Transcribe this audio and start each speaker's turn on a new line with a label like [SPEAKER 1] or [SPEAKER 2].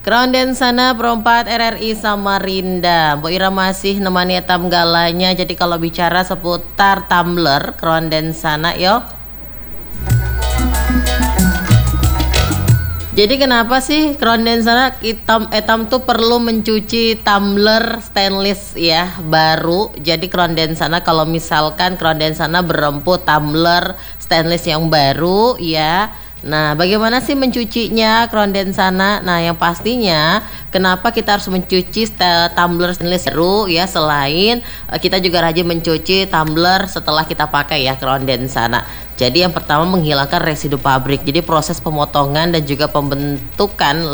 [SPEAKER 1] Sana Perempat RRI Samarinda. Bu Ira masih nemani etam galanya. Jadi kalau bicara seputar tumbler Sana yo. Jadi kenapa sih Sana etam tuh perlu mencuci tumbler stainless ya baru. Jadi Sana kalau misalkan Sana beremput tumbler stainless yang baru ya. Nah, bagaimana sih mencucinya Sana? Nah, yang pastinya kenapa kita harus mencuci tumbler stainless baru ya, selain kita juga rajin mencuci tumbler setelah kita pakai ya Sana. Jadi yang pertama menghilangkan residu pabrik. Jadi proses pemotongan dan juga pembentukan